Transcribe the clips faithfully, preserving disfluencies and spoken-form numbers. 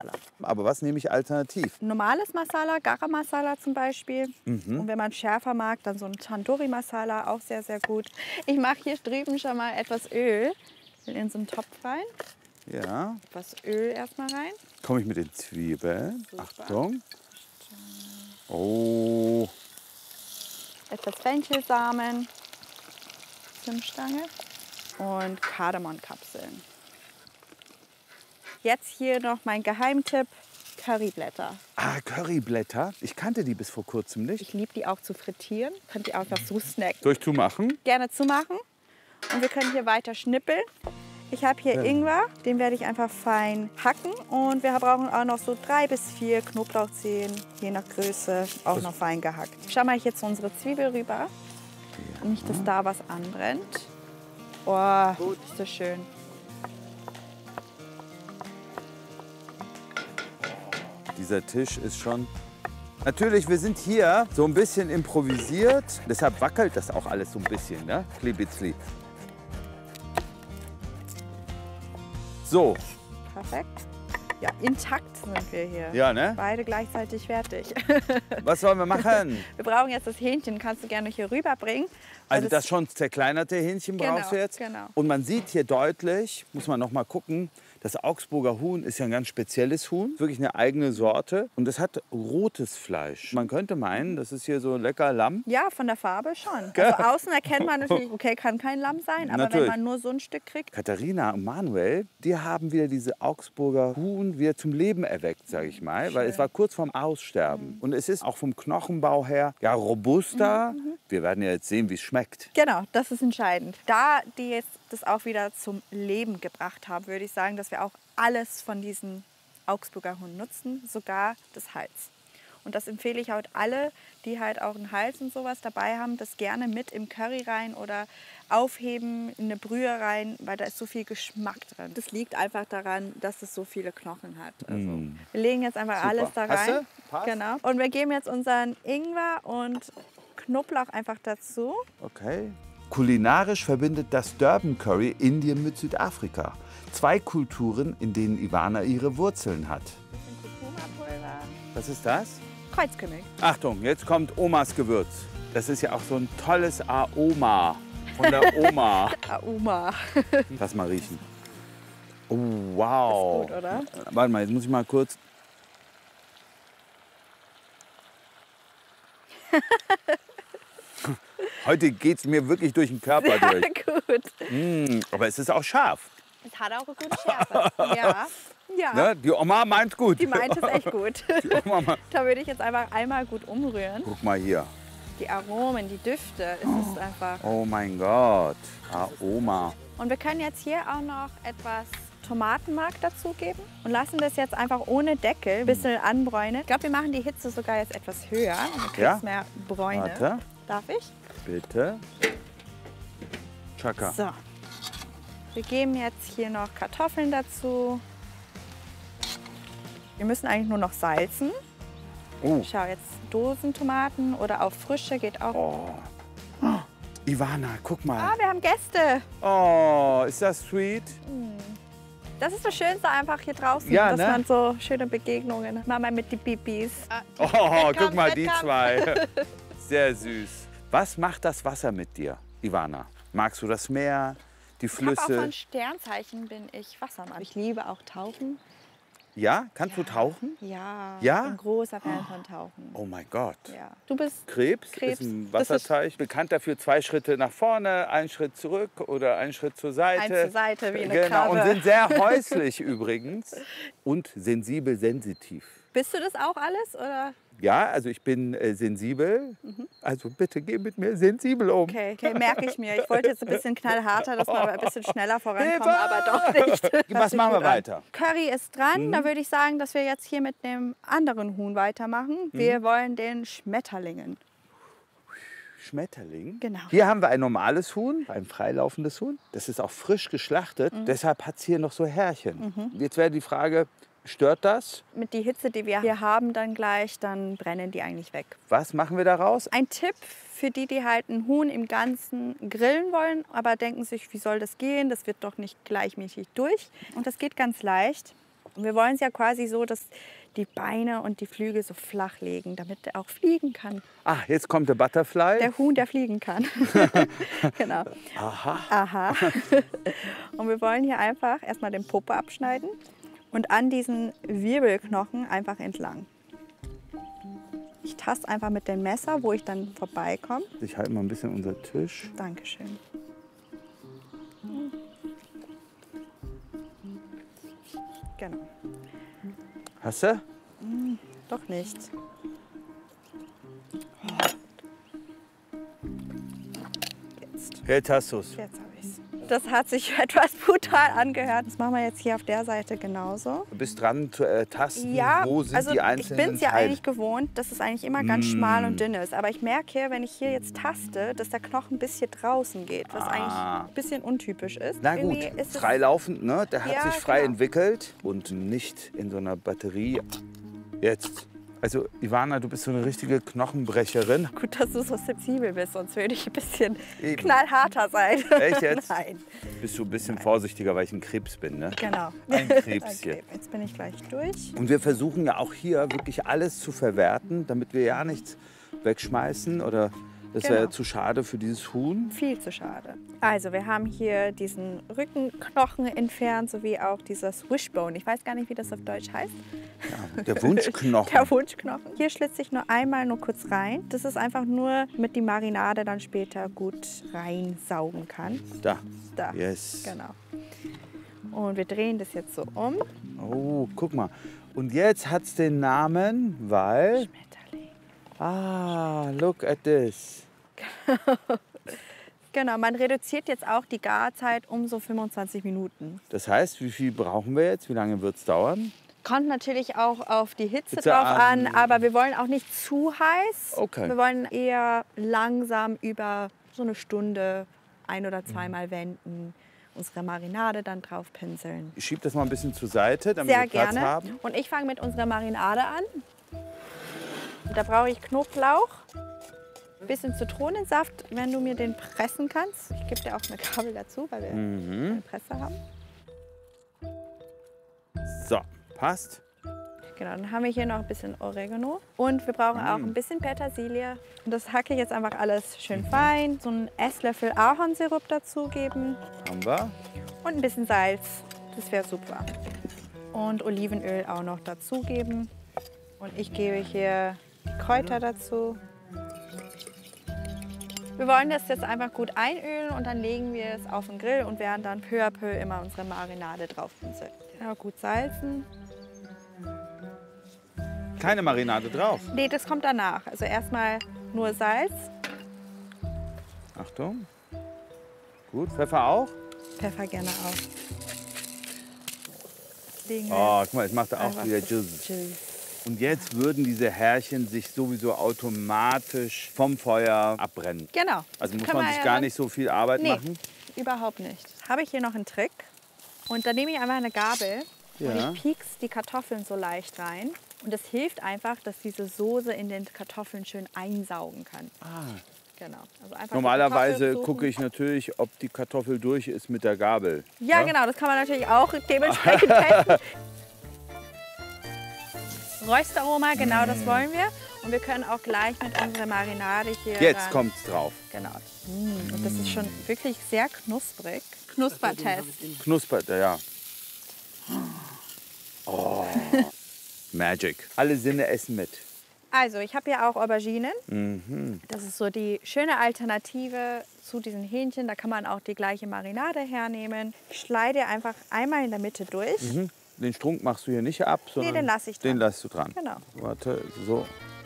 Aber was nehme ich alternativ? Normales Masala, Garam Masala zum Beispiel. Mhm. Und wenn man schärfer mag, dann so ein Tandoori Masala, auch sehr, sehr gut. Ich mache hier drüben schon mal etwas Öl in so einen Topf rein. Ja. Etwas Öl erstmal rein. Komme ich mit den Zwiebeln. Super. Achtung. Oh. Etwas Fenchelsamen, Zimtstange und Kardemonkapseln. Jetzt hier noch mein Geheimtipp, Curryblätter. Ah, Curryblätter. Ich kannte die bis vor kurzem nicht. Ich liebe die auch zu frittieren. Könnt ihr einfach so snacken. Soll ich zumachen? Gerne zumachen. Und wir können hier weiter schnippeln. Ich habe hier Ja. Ingwer, den werde ich einfach fein hacken. Und wir brauchen auch noch so drei bis vier Knoblauchzehen, je nach Größe, auch noch fein gehackt. Schau mal jetzt unsere Zwiebel rüber. Ja. Nicht, dass da was anbrennt. Oh, ist das schön. Dieser Tisch ist schon... Natürlich, wir sind hier so ein bisschen improvisiert. Deshalb wackelt das auch alles so ein bisschen, ne? Klibitzli. So. Perfekt. Ja, intakt sind wir hier. Ja, ne? Beide gleichzeitig fertig. Was sollen wir machen? Wir brauchen jetzt das Hähnchen, kannst du gerne hier rüberbringen. Also das schon zerkleinerte Hähnchen Genau, brauchst du jetzt. genau. Und man sieht hier deutlich, muss man noch mal gucken, das Augsburger Huhn ist ja ein ganz spezielles Huhn, wirklich eine eigene Sorte. Und es hat rotes Fleisch. Man könnte meinen, das ist hier so lecker Lamm. Ja, von der Farbe schon. Also außen erkennt man natürlich, okay, kann kein Lamm sein, aber Natürlich. wenn man nur so ein Stück kriegt. Katharina und Manuel, die haben wieder diese Augsburger Huhn wieder zum Leben erweckt, sage ich mal. Schön. Weil es war kurz vorm Aussterben. Mhm. Und es ist auch vom Knochenbau her ja robuster. Mhm. Wir werden ja jetzt sehen, wie es schmeckt. Genau, das ist entscheidend. Da die jetzt das auch wieder zum Leben gebracht haben, würde ich sagen, dass wir auch alles von diesen Augsburger Huhn nutzen, sogar das Hals. Und das empfehle ich halt alle, die halt auch einen Hals und sowas dabei haben, das gerne mit im Curry rein oder aufheben in eine Brühe rein, weil da ist so viel Geschmack drin. Das liegt einfach daran, dass es so viele Knochen hat. Also, Mm. wir legen jetzt einfach Super. alles da Hast rein. du? Passt. Genau. Und wir geben jetzt unseren Ingwer und Knoblauch einfach dazu. Okay. Kulinarisch verbindet das Durban Curry Indien mit Südafrika. Zwei Kulturen, in denen Ivana ihre Wurzeln hat. Bisschen Kurkuma-Pulver. Was ist das? Kreuzkümmel. Achtung, jetzt kommt Omas Gewürz. Das ist ja auch so ein tolles Aroma von der Oma. Auma. Lass mal riechen. Oh, wow. Ist gut, oder? Warte mal, jetzt muss ich mal kurz. Heute geht es mir wirklich durch den Körper durch. Gut. Mm, aber es ist auch scharf. Es hat auch eine gute Schärfe. Ja. Ja. Ne? Die Oma meint gut. Die meint es echt gut. Die Oma meint. Da würde ich jetzt einfach einmal gut umrühren. Guck mal hier. Die Aromen, die Düfte, es ist einfach. Oh mein Gott. Aroma. Und wir können jetzt hier auch noch etwas Tomatenmark dazugeben und lassen das jetzt einfach ohne Deckel ein bisschen anbräunen. Ich glaube, wir machen die Hitze sogar jetzt etwas höher. Dann kriegst Ja? mehr Bräune. Warte. Darf ich? Bitte. Chaka. So. Wir geben jetzt hier noch Kartoffeln dazu. Wir müssen eigentlich nur noch salzen. Oh. Ich schaue jetzt Dosentomaten oder auch frische geht auch. Oh. Oh. Ivana, guck mal. Ah, wir haben Gäste. Oh, ist das sweet? Das ist das Schönste einfach hier draußen, Ja, dass ne? man so schöne Begegnungen hat. Mama mit die Bibis. Oh, guck mal, die zwei. Sehr süß. Was macht das Wasser mit dir, Ivana? Magst du das Meer, die Ich habe auch Flüsse? von Sternzeichen bin ich Wassermann. Ich liebe auch Tauchen. Ja? Kannst du tauchen? Ja, Ja? ich bin großer Fan von Tauchen. Oh mein Gott. Ja. Du bist Krebs, Krebs. ist ein Das ist- Wasserzeichen. Bekannt dafür zwei Schritte nach vorne, einen Schritt zurück oder einen Schritt zur Seite. Eins zur Seite, wie eine Genau, Krabbe. und sind sehr häuslich übrigens. Und sensibel, sensitiv. Bist du das auch alles? Oder? Ja, also ich bin äh, sensibel. Also bitte geh mit mir sensibel um. Okay, okay merke ich mir. Ich wollte jetzt ein bisschen knallharter, dass man ein bisschen schneller vorankommt, Hilfe! aber doch nicht. Was Hört sich machen wir gut an. weiter? Curry ist dran. Da würde ich sagen, dass wir jetzt hier mit dem anderen Huhn weitermachen. Wir wollen den Schmetterlingen. Schmetterling. Genau. Hier haben wir ein normales Huhn, ein freilaufendes Huhn. Das ist auch frisch geschlachtet. Deshalb hat es hier noch so Härchen. Jetzt wäre die Frage, stört das? Mit die Hitze, die wir hier haben, dann gleich, dann brennen die eigentlich weg. Was machen wir daraus? Ein Tipp für die, die halt ein Huhn im Ganzen grillen wollen, aber denken sich, wie soll das gehen? Das wird doch nicht gleichmäßig durch. Und das geht ganz leicht. Und wir wollen es ja quasi so, dass die Beine und die Flügel so flach legen, damit er auch fliegen kann. Ah, jetzt kommt der Butterfly. Der Huhn, der fliegen kann. Genau. Aha. Aha. Und wir wollen hier einfach erstmal den Popo abschneiden und an diesen Wirbelknochen einfach entlang. Ich taste einfach mit dem Messer, wo ich dann vorbeikomme. Ich halte mal ein bisschen unser Tisch. Dankeschön. Genau. Hast du? Doch nicht. Jetzt. Jetzt hast du's. Jetzt habe ich's. Das hat sich etwas brutal angehört. Das machen wir jetzt hier auf der Seite genauso. Du bist dran zu äh, tasten, Ja, wo sind also die ich einzelnen bin es ja Teile? eigentlich gewohnt, dass es eigentlich immer ganz Mm. schmal und dünn ist. Aber ich merke, wenn ich hier jetzt taste, dass der Knochen ein bisschen draußen geht, was Ah. eigentlich ein bisschen untypisch ist. Na gut, Irgendwie ist es- freilaufend, ne? Der hat Ja, sich frei genau. entwickelt und nicht in so einer Batterie. Jetzt. Also Ivana, du bist so eine richtige Knochenbrecherin. Gut, dass du so sensibel bist, sonst würde ich ein bisschen Eben. knallharter sein. Echt jetzt? Nein, Bist du ein bisschen vorsichtiger, weil ich ein Krebs bin, ne? genau. Ein Krebschen. Okay, jetzt bin ich gleich durch. Und wir versuchen ja auch hier wirklich alles zu verwerten, damit wir ja nichts wegschmeißen oder das wäre Genau. zu schade für dieses Huhn. Viel zu schade. Also wir haben hier diesen Rückenknochen entfernt, sowie auch dieses Wishbone. Ich weiß gar nicht, wie das auf Deutsch heißt. Ja, der Wunschknochen. Der Wunschknochen. Hier schlitze ich nur einmal nur kurz rein. Das ist einfach nur, damit die Marinade dann später gut reinsaugen kann. Da. Da. Yes. Genau. Und wir drehen das jetzt so um. Oh, guck mal. Und jetzt hat es den Namen, weil... Schmetterling. Ah, look at this. Genau, man reduziert jetzt auch die Garzeit um so fünfundzwanzig Minuten. Das heißt, wie viel brauchen wir jetzt? Wie lange wird es dauern? Kommt natürlich auch auf die Hitze Hitze drauf an. an, aber wir wollen auch nicht zu heiß. Okay. Wir wollen eher langsam über so eine Stunde ein- oder zweimal wenden, unsere Marinade dann drauf pinseln. Ich schiebe das mal ein bisschen zur Seite, damit Sehr wir Platz gerne. haben. Und ich fange mit unserer Marinade an. Da brauche ich Knoblauch, ein bisschen Zitronensaft, wenn du mir den pressen kannst. Ich gebe dir auch eine Gabel dazu, weil wir Mhm. eine Presse haben. So, passt. Genau, dann haben wir hier noch ein bisschen Oregano und wir brauchen auch Mm. ein bisschen Petersilie. Und das hacke ich jetzt einfach alles schön fein. So einen Esslöffel Ahornsirup dazugeben Haben wir. und ein bisschen Salz. Das wäre super. Und Olivenöl auch noch dazugeben. Und ich gebe hier die Kräuter dazu. Wir wollen das jetzt einfach gut einölen und dann legen wir es auf den Grill und werden dann peu à peu immer unsere Marinade drauf pinseln. Ja, gut salzen. Keine Marinade drauf. Nee, das kommt danach. Also erstmal nur Salz, Achtung. Gut, Pfeffer auch. Pfeffer gerne auch. Legen wir Oh, guck mal, es macht auch einfach wieder das Juice. Juice. Und jetzt würden diese Härchen sich sowieso automatisch vom Feuer abbrennen. Genau. Also muss Können man wir sich ja gar dann- nicht so viel Arbeit Nee, machen. überhaupt nicht. Habe ich hier noch einen Trick. Und dann nehme ich einfach eine Gabel Ja. und ich piekse die Kartoffeln so leicht rein. Und das hilft einfach, dass diese Soße in den Kartoffeln schön einsaugen kann. Ah. Genau. Also einfach die Normalerweise Kartoffel suchen. gucke ich natürlich, ob die Kartoffel durch ist mit der Gabel. Ja, genau, das kann man natürlich auch dementsprechend testen. Räusteraroma, genau das wollen wir. Und wir können auch gleich mit unserer Marinade hier Jetzt ran. kommt's drauf. Genau. Mm, und das ist schon wirklich sehr knusprig. Knuspertest. Knuspert, ja. Oh. Magic. Alle Sinne essen mit. Also, ich habe hier auch Auberginen. Mhm. Das ist so die schöne Alternative zu diesen Hähnchen. Da kann man auch die gleiche Marinade hernehmen. Ich schneide einfach einmal in der Mitte durch. Mhm. Den Strunk machst du hier nicht ab, sondern den lasse ich dran. Den lässt du dran. Genau. Warte, so.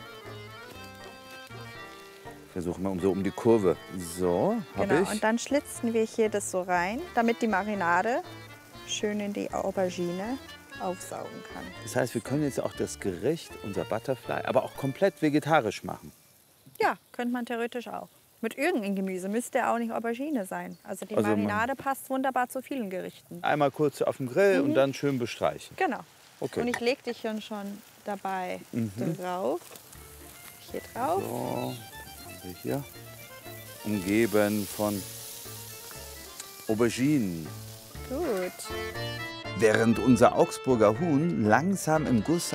Versuchen wir um so um die Kurve. So, habe Genau. ich. Und dann schlitzen wir hier das so rein, damit die Marinade schön in die Aubergine aufsaugen kann. Das heißt, wir können jetzt auch das Gericht, unser Butterfly, aber auch komplett vegetarisch machen. Ja, könnte man theoretisch auch. Mit irgendeinem Gemüse müsste auch nicht Aubergine sein. Also die Also man- Marinade passt wunderbar zu vielen Gerichten. Einmal kurz auf dem Grill und dann schön bestreichen. Genau. Okay. Und ich lege dich dann schon dabei drauf. Hier drauf. So, haben wir hier. Umgeben von Auberginen. Gut. Während unser Augsburger Huhn langsam im Guss